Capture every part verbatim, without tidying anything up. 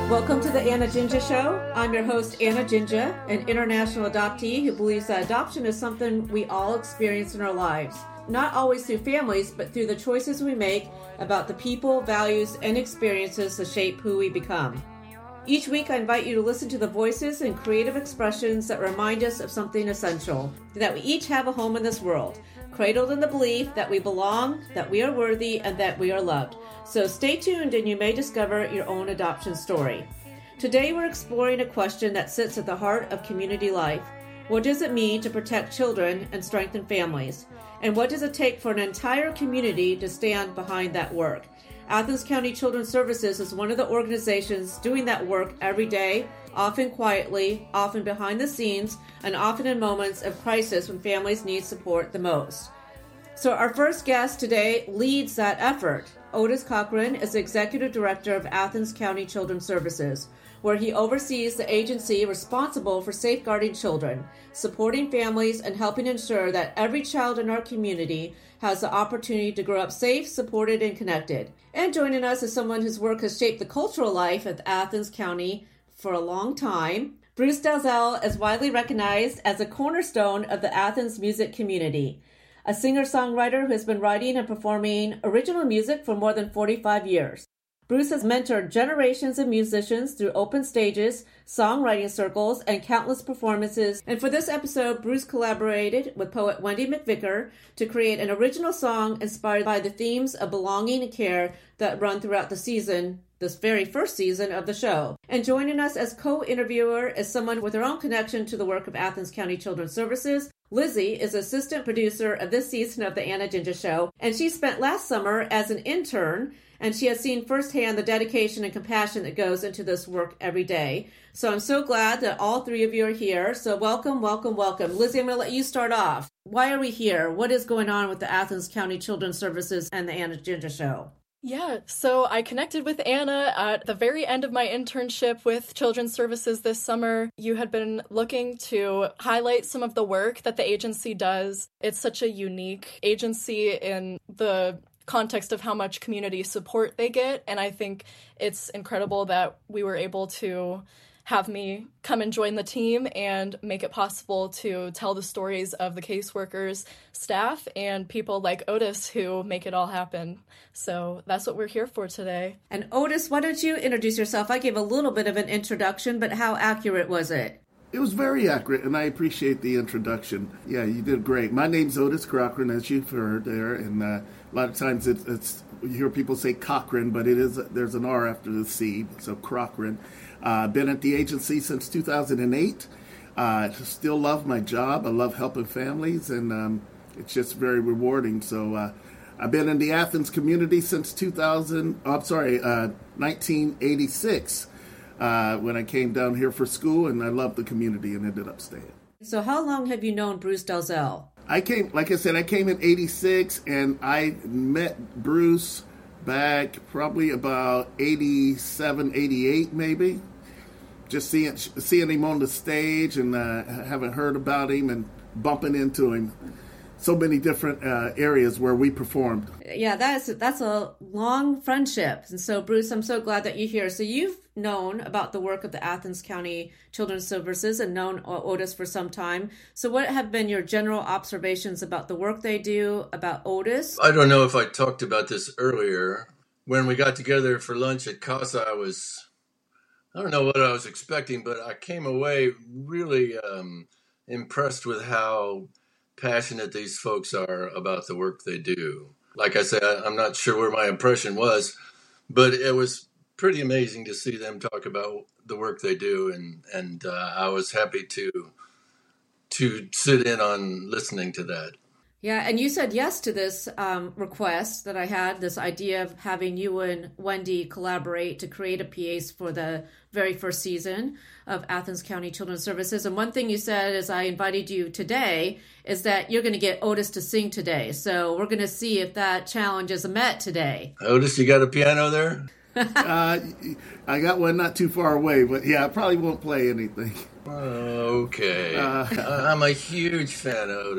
Welcome to the Anna Jinja Show. I'm your host, Anna Jinja, an international adoptee who believes that adoption is something we all experience in our lives. Not always through families, but through the choices we make about the people, values, and experiences that shape who we become. Each week, I invite you to listen to the voices and creative expressions that remind us of something essential, that we each have a home in this world, cradled in the belief that we belong, that we are worthy, and that we are loved. So stay tuned and you may discover your own adoption story. Today, we're exploring a question that sits at the heart of community life. What does it mean to protect children and strengthen families? And what does it take for an entire community to stand behind that work? Athens County Children's Services is one of the organizations doing that work every day, often quietly, often behind the scenes, and often in moments of crisis when families need support the most. So our first guest today leads that effort. Otis Cochran is the Executive Director of Athens County Children's Services, where he oversees the agency responsible for safeguarding children, supporting families, and helping ensure that every child in our community has the opportunity to grow up safe, supported, and connected. And joining us is someone whose work has shaped the cultural life of Athens County for a long time. Bruce Dalzell is widely recognized as a cornerstone of the Athens music community, a singer-songwriter who has been writing and performing original music for more than forty-five years. Bruce has mentored generations of musicians through open stages, songwriting circles, and countless performances. And for this episode, Bruce collaborated with poet Wendy McVicker to create an original song inspired by the themes of belonging and care that run throughout the season, this very first season of the show. And joining us as co-interviewer is someone with her own connection to the work of Athens County Children's Services. Lizzie is assistant producer of this season of the Anna Jinja Show, and she spent last summer as an intern, and she has seen firsthand the dedication and compassion that goes into this work every day. So I'm so glad that all three of you are here. So welcome, welcome, welcome. Lizzie, I'm going to let you start off. Why are we here? What is going on with the Athens County Children's Services and the Anna Jinja Show? Yeah, so I connected with Anna at the very end of my internship with Children's Services this summer. You had been looking to highlight some of the work that the agency does. It's such a unique agency in the context of how much community support they get, and I think it's incredible that we were able to have me come and join the team and make it possible to tell the stories of the caseworkers, staff, and people like Otis who make it all happen. So that's what we're here for today. And Otis, why don't you introduce yourself? I gave a little bit of an introduction, but how accurate was it? It was very accurate, and I appreciate the introduction. Yeah, you did great. My name's Otis Cochran, as you've heard there, and uh, a lot of times it, it's you hear people say Cochran, but it is there's an R after the C, so Cochran. I've uh, been at the agency since two thousand eight. I uh, still love my job. I love helping families, and um, it's just very rewarding. So uh, I've been in the Athens community since two thousand. Oh, I'm sorry, uh, nineteen eighty-six. Uh, when I came down here for school, and I loved the community and ended up staying. So how long have you known Bruce Dalzell? I came, like I said, I came in eighty-six, and I met Bruce back probably about eighty-seven, eighty-eight maybe. Just seeing seeing him on the stage and uh, having heard about him and bumping into him. So many different uh, areas where we performed. Yeah, that is, that's a long friendship. And so, Bruce, I'm so glad that you're here. So you've known about the work of the Athens County Children's Services and known Otis for some time. So what have been your general observations about the work they do, about Otis? I don't know if I talked about this earlier. When we got together for lunch at Casa, I was, I don't know what I was expecting, but I came away really um, impressed with how passionate these folks are about the work they do. Like I said, I'm not sure where my impression was, but it was pretty amazing to see them talk about the work they do, and and uh, I was happy to to sit in on listening to that. Yeah, and you said yes to this um, request that I had, this idea of having you and Wendy collaborate to create a piece for the very first season of Athens County Children's Services. And one thing you said as I invited you today is that you're going to get Otis to sing today. So we're going to see if that challenge is met today. Otis, you got a piano there? uh, I got one not too far away, but yeah, I probably won't play anything. Okay. Uh, I'm a huge fan of Otis.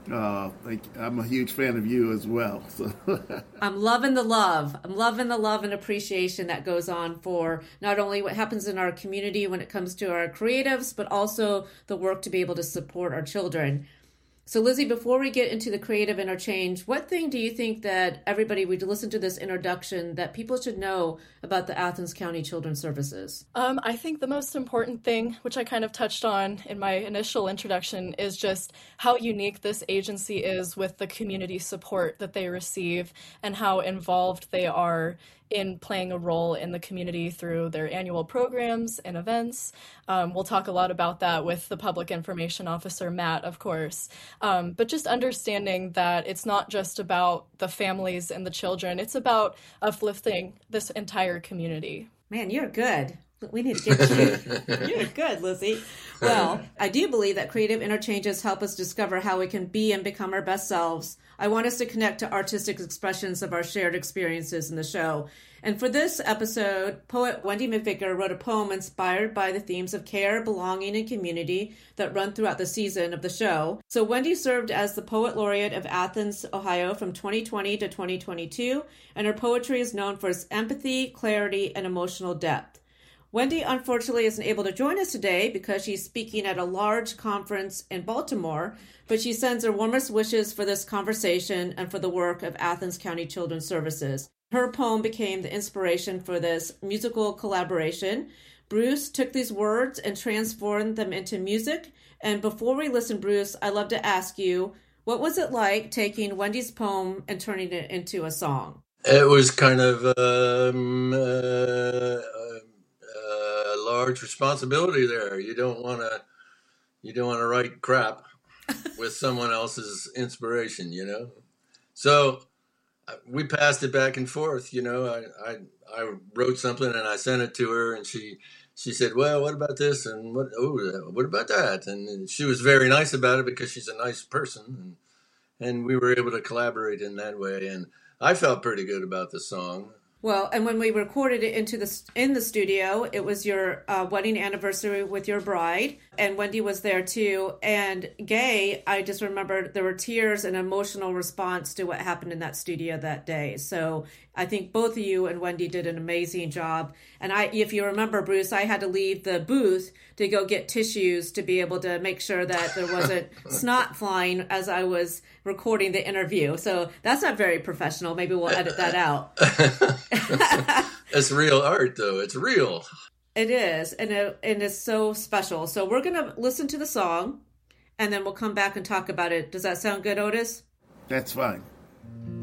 Uh, thank you. I'm a huge fan of you as well. So. I'm loving the love. I'm loving the love and appreciation that goes on for not only what happens in our community when it comes to our creatives, but also the work to be able to support our children. So Lizzie, before we get into the creative interchange, what thing do you think that everybody would listen to this introduction that people should know about the Athens County Children's Services? Um, I think the most important thing, which I kind of touched on in my initial introduction, is just how unique this agency is with the community support that they receive and how involved they are in playing a role in the community through their annual programs and events. Um, we'll talk a lot about that with the public information officer, Matt, of course. Um, but just understanding that it's not just about the families and the children, it's about uplifting this entire community. Man, you're good. We need to get you. You're good, Lizzie. Well, I do believe that creative interchanges help us discover how we can be and become our best selves. I want us to connect to artistic expressions of our shared experiences in the show. And for this episode, poet Wendy McVicker wrote a poem inspired by the themes of care, belonging, and community that run throughout the season of the show. So Wendy served as the Poet Laureate of Athens, Ohio from twenty twenty to twenty twenty-two, and her poetry is known for its empathy, clarity, and emotional depth. Wendy, unfortunately, isn't able to join us today because she's speaking at a large conference in Baltimore, but she sends her warmest wishes for this conversation and for the work of Athens County Children's Services. Her poem became the inspiration for this musical collaboration. Bruce took these words and transformed them into music. And before we listen, Bruce, I'd love to ask you, what was it like taking Wendy's poem and turning it into a song? It was kind of um, uh, a large responsibility there. You don't want to, you don't want to write crap with someone else's inspiration, you know. So we passed it back and forth, you know. I, I I wrote something and I sent it to her, and she she said, "Well, what about this? And what? Oh, what about that?" And she was very nice about it because she's a nice person, and and we were able to collaborate in that way. And I felt pretty good about the song. Well, and when we recorded it into the in the studio, it was your uh, wedding anniversary with your bride, and Wendy was there too. And Gay, I just remember there were tears and emotional response to what happened in that studio that day. So I think both of you and Wendy did an amazing job. And I, if you remember, Bruce, I had to leave the booth to go get tissues to be able to make sure that there wasn't snot flying as I was recording the interview. So that's not very professional. Maybe we'll edit that out. It's real art, though. It's real. It is, and it, and it's so special. So we're going to listen to the song, and then we'll come back and talk about it. Does that sound good, Otis? That's fine.